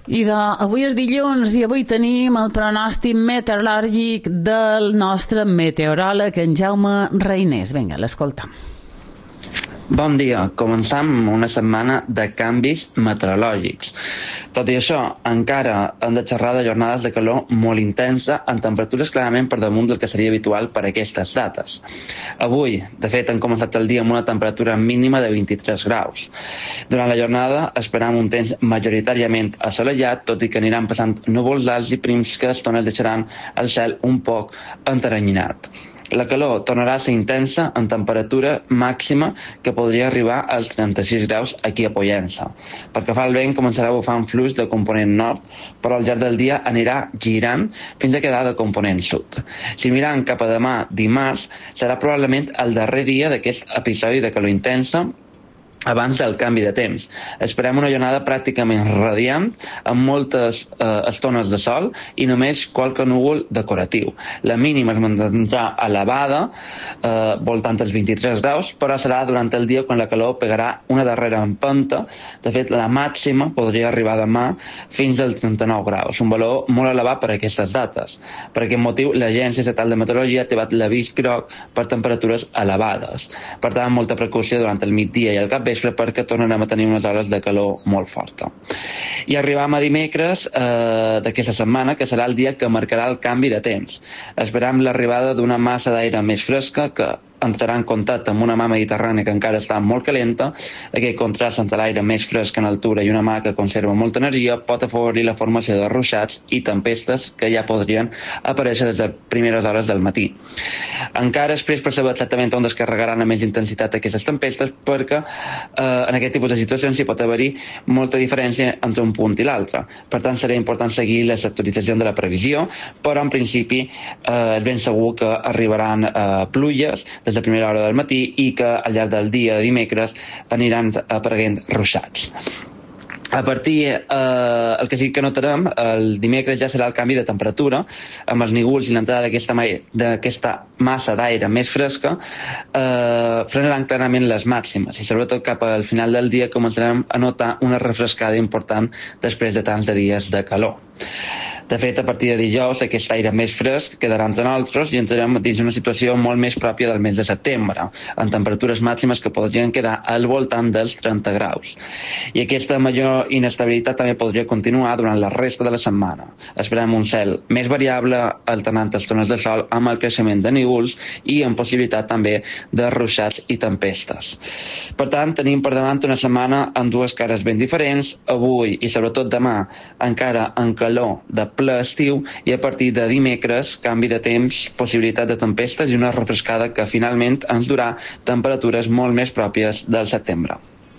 Avui és dilluns i avui tenim el pronòstic meteorològic del nostre meteoròleg, en Jaume Reinés. Vinga, l'escoltam. Bon dia. Començam una setmana de canvis meteorològics. Tot i això, encara hem de xerrar de jornades de calor molt intensa amb temperatures clarament per damunt del que seria habitual per aquestes dates. Avui, de fet, hem començat el dia amb una temperatura mínima de 23 graus. Durant la jornada esperam un temps majoritàriament assolellat, tot i que aniran passant núvols alts i prims que a estones deixaran el cel un poc enteranyinat. La calor tornarà a ser intensa en temperatura màxima que podria arribar als 36 graus aquí a Pollença. Pel que fa al vent, començarà a bufar un flux de component nord, però al llarg del dia anirà girant fins a quedar de component sud. Si mirem cap a demà, dimarts, serà probablement el darrer dia d'aquest episodi de calor intensa abans del canvi de temps. Esperem una jornada pràcticament radiant, amb moltes estones de sol i només qualque núvol decoratiu. La mínima es mantindrà elevada, voltant els 23 graus, però serà durant el dia quan la calor pegarà una darrera empenta. De fet, la màxima podria arribar demà fins als 39 graus, un valor molt elevat per a aquestes dates. Per aquest motiu, l'Agència Estatal de Meteorologia ha activat l'avís groc per temperatures elevades. Per tant, molta precaució durant el migdia i el capvespre perquè tornarem a tenir unes hores de calor molt forta. I arribam a dimecres d'aquesta setmana, que serà el dia que marcarà el canvi de temps. Esperam l'arribada d'una massa d'aire més fresca que entrarà en contacte amb una mà mediterrània que encara està molt calenta. Aquest contrast entre l'aire més fresc en altura i una mà que conserva molta energia pot afavorir la formació de ruixats i tempestes que ja podrien aparèixer des de primeres hores del matí. Encara després per saber exactament on descarregaran a més intensitat aquestes tempestes, perquè en aquest tipus de situacions hi pot haver-hi molta diferència entre un punt i l'altre. Per tant, serà important seguir les actualitzacions de la previsió, però en principi és ben segur que arribaran pluges des de primera hora del matí i que al llarg del dia de dimecres aniran apareguent ruixats. A partir, el que sí que notarem, el dimecres ja serà el canvi de temperatura, amb els nívols i l'entrada d'aquesta massa d'aire més fresca, frenaran clarament les màximes i sobretot cap al final del dia començarem a notar una refrescada important després de tants de dies de calor. De fet, a partir de dijous, aquest aire més fresc quedarà entre nosaltres i entrarem dins una situació molt més pròpia del mes de setembre, amb temperatures màximes que podrien quedar al voltant dels 30 graus. I aquesta major inestabilitat també podria continuar durant la resta de la setmana. Esperem un cel més variable, alternant estones de sol amb el creixement de núvols i amb possibilitat també de ruixats i tempestes. Per tant, tenim per davant una setmana amb dues cares ben diferents. Avui i sobretot demà encara en calor de ple estiu i a partir de dimecres canvi de temps, possibilitat de tempestes i una refrescada que finalment ens durà temperatures molt més pròpies del setembre.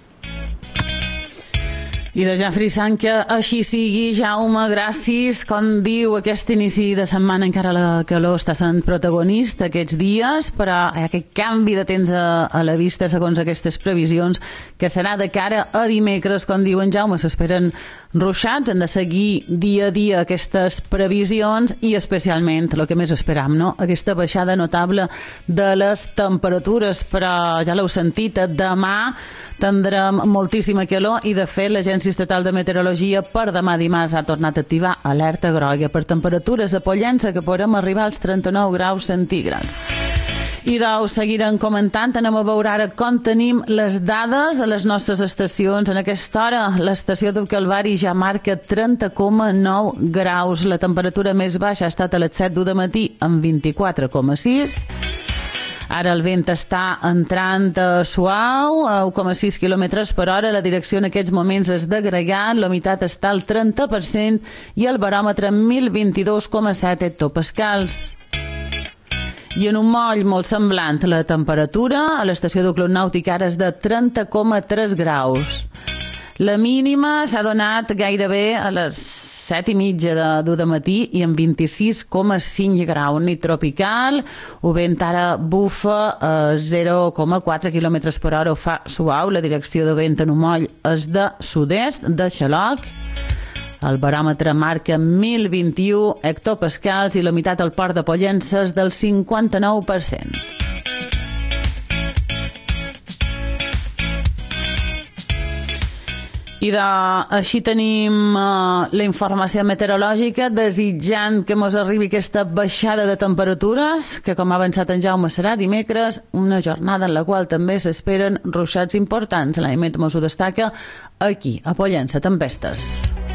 I de ja frisant que així sigui, Jaume, gràcies. Com diu, aquest inici de setmana encara la calor està sent protagonista aquests dies, però aquest canvi de temps a la vista segons aquestes previsions, que serà de cara a dimecres, com diu en Jaume, s'esperen ruixats. Hem de seguir dia a dia aquestes previsions i especialment el que més esperam, no? Aquesta baixada notable de les temperatures, però ja l'heu sentit, demà tindrem moltíssima calor i de fet l'Agència Estatal de Meteorologia per demà dimarts ha tornat a activar alerta groga per temperatures a Pollença que podrem arribar als 39 graus centígrads. I doncs seguirem comentant, anem a veure ara com tenim les dades a les nostres estacions. En aquesta hora l'estació del Calvari ja marca 30,9 graus. La temperatura més baixa ha estat a les 7 del matí amb 24,6. Ara el vent està entrant suau, a 1,6 km per hora. La direcció en aquests moments és d'agregat, la humitat està al 30% i el baròmetre 1022,7 hectopascals. I en un moll molt semblant, la temperatura a l'estació del Club Nàutic ara és de 30,3 graus. La mínima s'ha donat gairebé a les 7:30 de matí i amb 26,5 graus. Nit tropical, el vent ara bufa a 0,4 km per hora, ho fa suau. La direcció de vent en un moll és de sud-est, de xaloc. El baròmetre marca 1021 hectopascals i la humitat al port de Pollença és del 59%. Així tenim la informació meteorològica, desitjant que mos arribi aquesta baixada de temperatures, que com ha avançat en Jaume serà dimecres, una jornada en la qual també s'esperen ruixats importants. L'AEMET mos ho destaca aquí, a Pollença, tempestes.